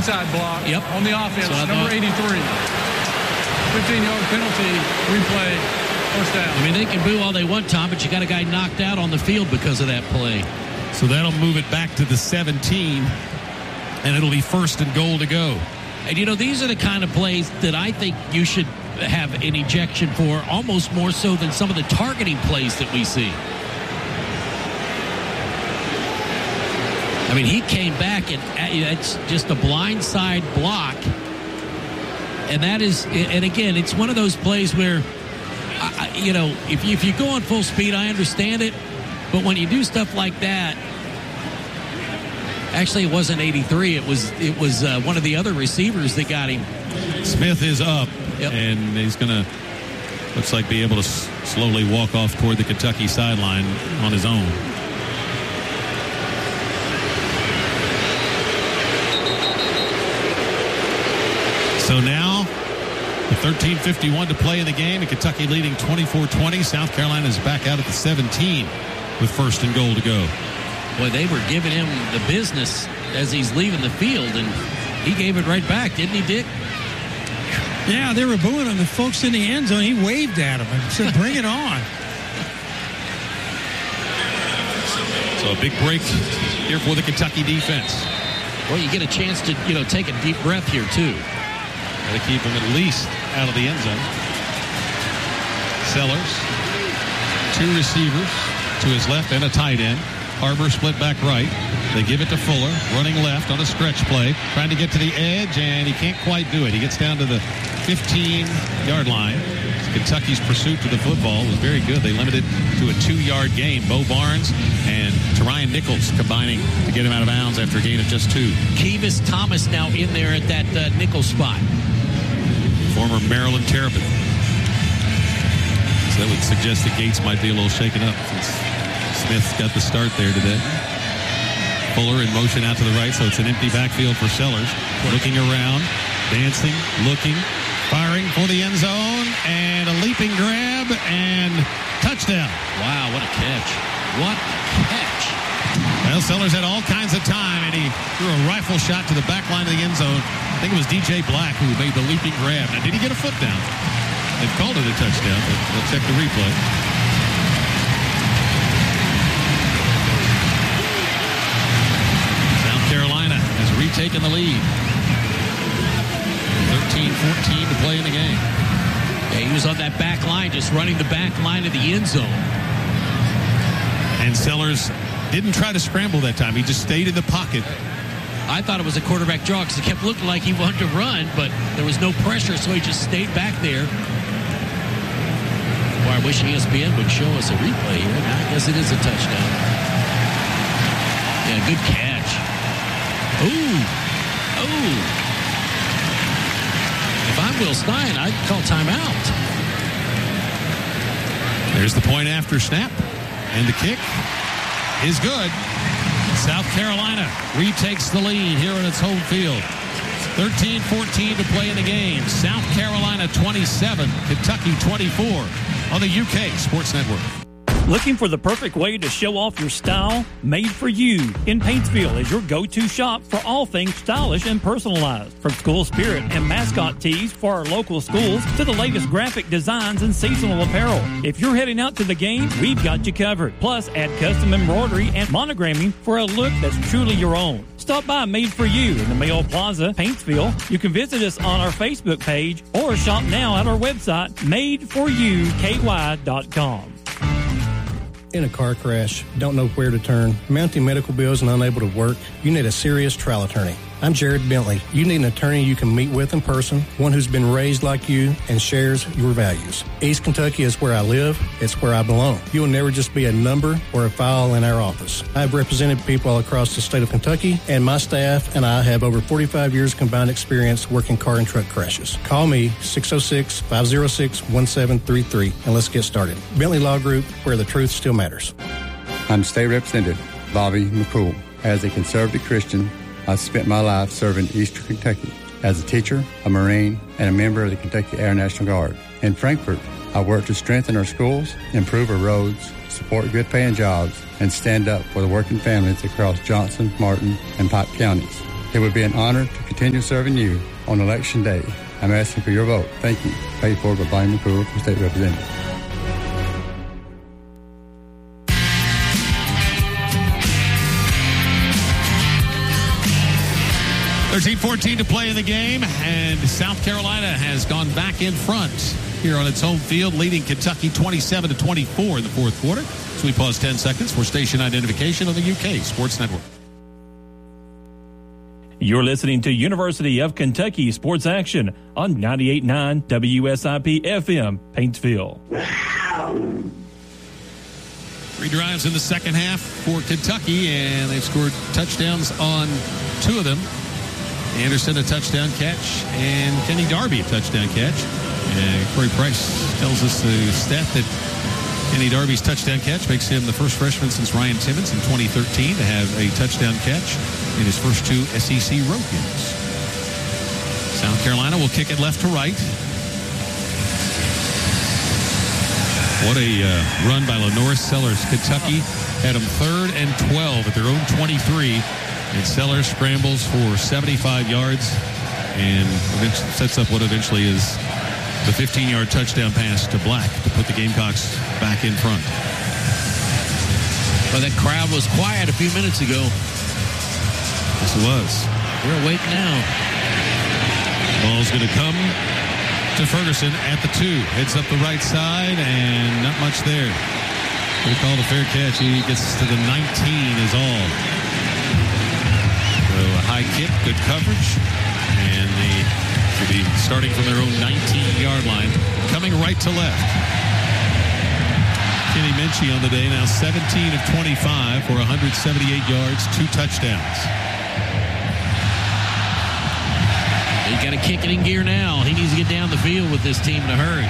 blindside block on the offense, number 83. 15-yard penalty, replay, first down. I mean, they can boo all they want, Tom, but you got a guy knocked out on the field because of that play. So that'll move it back to the 17, and it'll be first and goal to go. And, you know, these are the kind of plays that I think you should have an ejection for, almost more so than some of the targeting plays that we see. I mean, he came back, and it's just a blindside block. And that is, and again, it's one of those plays where, you know, if you go on full speed, I understand it. But when you do stuff like that, actually, it wasn't 83. It was one of the other receivers that got him. Smith is up, and he's going to, looks like, be able to slowly walk off toward the Kentucky sideline on his own. So now, 13:51 to play in the game, and Kentucky leading 24-20. South Carolina is back out at the 17 with first and goal to go. Boy, they were giving him the business as he's leaving the field, and he gave it right back, didn't he, Dick? Yeah, they were booing him. The folks in the end zone, he waved at him and said, bring it on. So a big break here for the Kentucky defense. Well, you get a chance to, you know, take a deep breath here, too. Got to keep him at least out of the end zone. Sellers, two receivers to his left and a tight end. Harbor split back right. They give it to Fuller, running left on a stretch play, trying to get to the edge, and he can't quite do it. He gets down to the 15-yard line. Kentucky's pursuit to the football was very good. They limited to a 2-yard gain. Bo Barnes and Terrion Nichols combining to get him out of bounds after a gain of just 2. Kevis Thomas now in there at that nickel spot. Former Maryland Terrapin. So that would suggest that Gates might be a little shaken up since Smith's got the start there today. Fuller in motion out to the right, so it's an empty backfield for Sellers. Looking around, dancing, looking, firing for the end zone, and a leaping grab, and touchdown. Wow, what a catch. What a catch. Well, Sellers had all kinds of time, and he threw a rifle shot to the back line of the end zone. I think it was DJ Black who made the leaping grab. Now, did he get a foot down? They've called it a touchdown, but we'll check the replay. South Carolina has retaken the lead. 13-14 to play in the game. Yeah, he was on that back line, just running the back line of the end zone. And Sellers didn't try to scramble that time. He just stayed in the pocket. I thought it was a quarterback draw because it kept looking like he wanted to run, but there was no pressure, so he just stayed back there. Well, I wish ESPN would show us a replay here. I guess it is a touchdown. Yeah, good catch. Ooh. If I'm Will Stein, I'd call timeout. There's the point after snap, and the kick is good. South Carolina retakes the lead here in its home field. 13-14 to play in the game. South Carolina 27, Kentucky 24 on the UK Sports Network. Looking for the perfect way to show off your style? Made for You in Paintsville is your go-to shop for all things stylish and personalized. From school spirit and mascot tees for our local schools to the latest graphic designs and seasonal apparel. If you're heading out to the game, we've got you covered. Plus, add custom embroidery and monogramming for a look that's truly your own. Stop by Made for You in the Mayo Plaza, Paintsville. You can visit us on our Facebook page or shop now at our website, madeforyouky.com. In a car crash, don't know where to turn, mounting medical bills and unable to work, you need a serious trial attorney. I'm Jared Bentley. You need an attorney you can meet with in person, one who's been raised like you and shares your values. East Kentucky is where I live. It's where I belong. You will never just be a number or a file in our office. I've represented people all across the state of Kentucky, and my staff and I have over 45 years combined experience working car and truck crashes. Call me 606-506-1733 and let's get started. Bentley Law Group, where the truth still matters. I'm State Representative Bobby McCool. As a conservative Christian, I spent my life serving Eastern Kentucky as a teacher, a Marine, and a member of the Kentucky Air National Guard. In Frankfort, I worked to strengthen our schools, improve our roads, support good-paying jobs, and stand up for the working families across Johnson, Martin, and Pike counties. It would be an honor to continue serving you on Election Day. I'm asking for your vote. Thank you. Paid for by Bobby McCool, State Representative. .13-14 to play in the game, and South Carolina has gone back in front here on its home field, leading Kentucky 27-24 in the fourth quarter. So we pause 10 seconds for station identification on the UK Sports Network. You're listening to University of Kentucky Sports Action on 98.9 WSIP FM, Paintsville. 3 drives in the second half for Kentucky, and they've scored touchdowns on 2 of them. Anderson a touchdown catch, and Kenny Darby a touchdown catch. And Corey Price tells us the stat that Kenny Darby's touchdown catch makes him the first freshman since Ryan Timmons in 2013 to have a touchdown catch in his first 2 SEC road games. South Carolina will kick it left to right. What a run by Lenore Sellers. Kentucky had them 3rd and 12 at their own 23. And Sellers scrambles for 75 yards and sets up what eventually is the 15-yard touchdown pass to Black to put the Gamecocks back in front. Well, that crowd was quiet a few minutes ago. Yes, it was. We're awake now. Ball's going to come to Ferguson at the 2. Heads up the right side, and not much there. They called a fair catch. He gets to the 19 is all. So a high kick, good coverage, and they will be starting from their own 19-yard line, coming right to left. Kenny Minchie on the day, now 17 of 25 for 178 yards, 2 touchdowns. He's got to kick it in gear now. He needs to get down the field with this team in a hurry.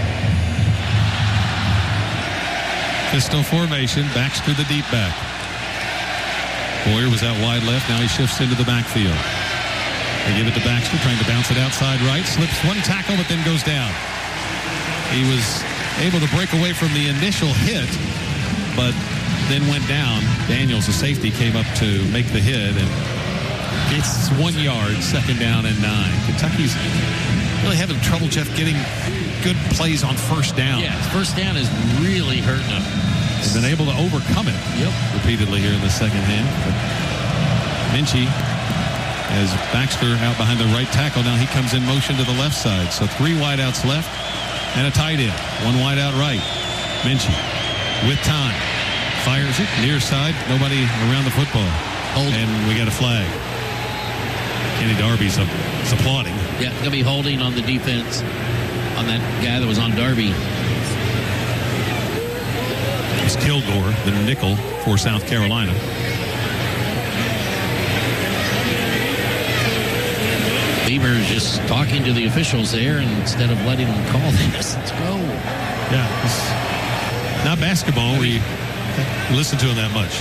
Pistol formation, Baxter the deep back. Boyer was out wide left. Now he shifts into the backfield. They give it to Baxter, trying to bounce it outside right. Slips one tackle, but then goes down. He was able to break away from the initial hit, but then went down. Daniels, the safety, came up to make the hit, and it's 1 yard, 2nd down and 9. Kentucky's really having trouble, Jeff, getting good plays on first down. Yeah, first down is really hurting them. They've been able to overcome it repeatedly here in the second half. But Minchie, as Baxter out behind the right tackle, now he comes in motion to the left side. So 3 wideouts left and a tight end. 1 wideout right. Minchie with time. Fires it near side. Nobody around the football. And we got a flag. Kenny Darby's applauding. Yeah, going to be holding on the defense on that guy that was on Darby. It's Kilgore, the nickel for South Carolina. Beamer is just talking to the officials there, and instead of letting them call this, let's go. Yeah, it's not basketball where you listen to him that much.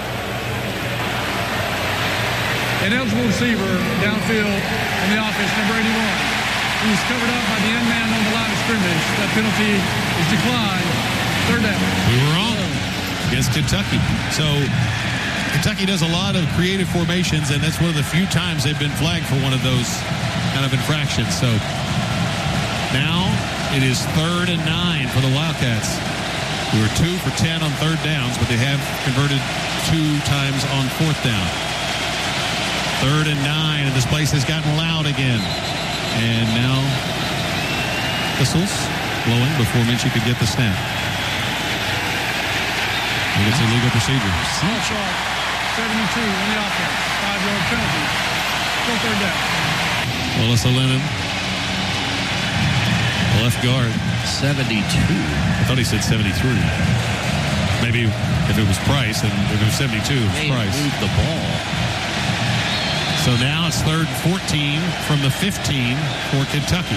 An eligible receiver downfield on the offense, number 81. He was covered up by the end man on the line of scrimmage. That penalty is declined. 3rd down. We were wrong against Kentucky. So Kentucky does a lot of creative formations, and that's one of the few times they've been flagged for one of those kind of infractions. So now it is 3rd and 9 for the Wildcats, who are 2 for 10 on 3rd downs, but they have converted 2 times on 4th down. 3rd and 9, and this place has gotten loud again. And now whistles blowing before Minchie could get the snap. I think it's illegal procedure. Small shot, 72 on the offense. 5-yard penalty. Still 3rd down. Wallace Lennon, left guard. 72. I thought he said 73. Maybe if it was Price, and if it was 72, it was Price. Moved the ball. So now it's 3rd and 14 from the 15 for Kentucky.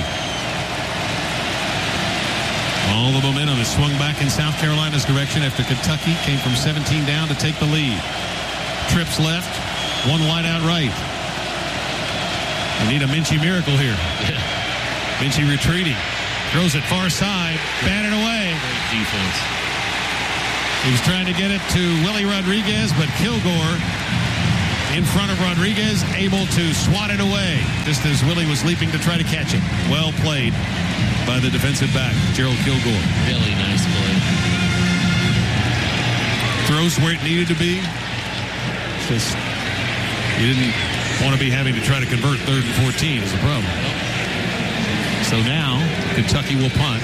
All the momentum is swung back in South Carolina's direction after Kentucky came from 17 down to take the lead. Trips left, 1 wide out right. We need a Minchie miracle here. Yeah. Minchie retreating. Throws it far side, batted away. Great defense. He was trying to get it to Willie Rodriguez, but Kilgore in front of Rodriguez, able to swat it away just as Willie was leaping to try to catch it. Well played by the defensive back, Gerald Kilgore. Really nice play. Throws where it needed to be. Just, he didn't want to be having to try to convert 3rd and 14 is the problem. So now, Kentucky will punt.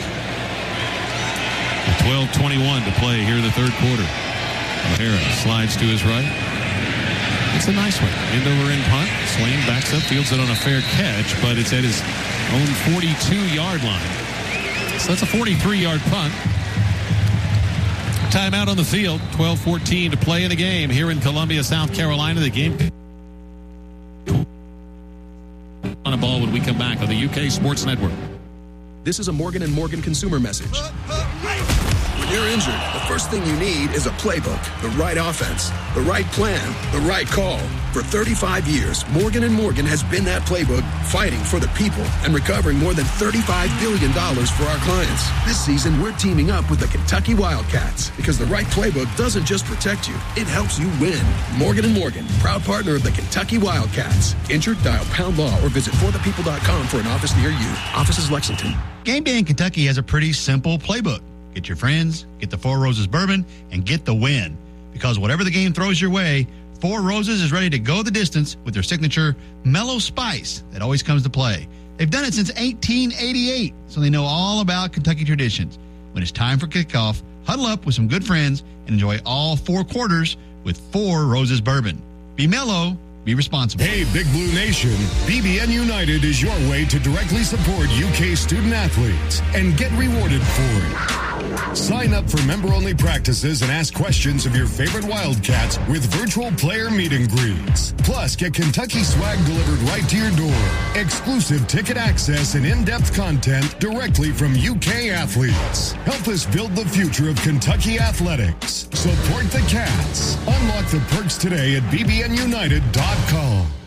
12:21 to play here in the third quarter. O'Hara slides to his right. It's a nice one. End over end punt. Slane backs up, fields it on a fair catch, but it's at his own 42-yard line. So that's a 43-yard punt. Timeout on the field. 12:14 to play in the game here in Columbia, South Carolina. The game on a ball when we come back on the UK Sports Network. This is a Morgan & Morgan consumer message. When you're injured, the first thing you need is a playbook, the right offense, the right plan, the right call. For 35 years, Morgan & Morgan has been that playbook, fighting for the people and recovering more than $35 billion for our clients. This season, we're teaming up with the Kentucky Wildcats because the right playbook doesn't just protect you, it helps you win. Morgan & Morgan, proud partner of the Kentucky Wildcats. Injured? Dial #law or visit forthepeople.com for an office near you. Office is Lexington. Game Day in Kentucky has a pretty simple playbook. Get your friends, get the Four Roses bourbon, and get the win. Because whatever the game throws your way, Four Roses is ready to go the distance with their signature mellow spice that always comes to play. They've done it since 1888, so they know all about Kentucky traditions. When it's time for kickoff, huddle up with some good friends and enjoy all 4 quarters with Four Roses bourbon. Be mellow, be responsible. Hey, Big Blue Nation, BBN United is your way to directly support UK student athletes and get rewarded for it. Sign up for member-only practices and ask questions of your favorite Wildcats with virtual player meet and greets. Plus, get Kentucky swag delivered right to your door. Exclusive ticket access and in-depth content directly from UK athletes. Help us build the future of Kentucky athletics. Support the Cats. Unlock the perks today at bbnunited.com.